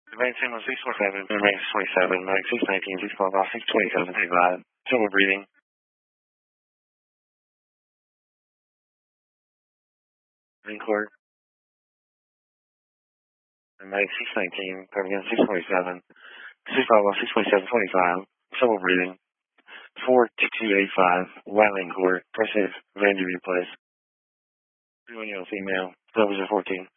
Advancing on 647, remain 27, Mag 619, 612 off 627, take 5. Trouble breathing. Green court. Mag 619, covering 647, 612 off 627, 25. Trouble breathing. 42285, Wyling Court. Press Vanderview Place. 310 female. Levels are 14.